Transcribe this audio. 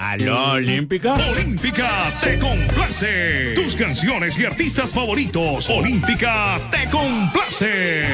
¿Aló, Olímpica? Olímpica te complace. Tus canciones y artistas favoritos. Olímpica te complace.